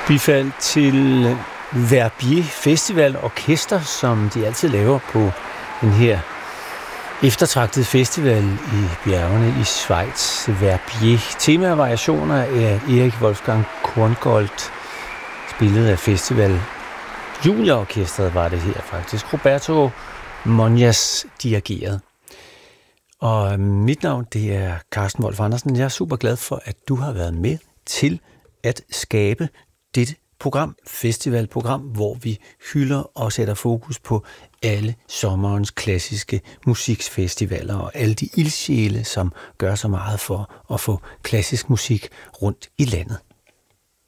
bifald til Verbier Festival Orkester, som de altid laver på den her eftertragtede festival i bjergene i Schweiz. Verbier. Tema og variationer af Erik Wolfgang Korngold, spillet af Festival Juniororkestret var det her faktisk. Roberto Monjas dirigeret. Og mit navn, det er Carsten Wolf Andersen. Jeg er super glad for, at du har været med til at skabe dette program, festivalprogram, hvor vi hylder og sætter fokus på alle sommerens klassiske musikfestivaler og alle de ildsjæle, som gør så meget for at få klassisk musik rundt i landet.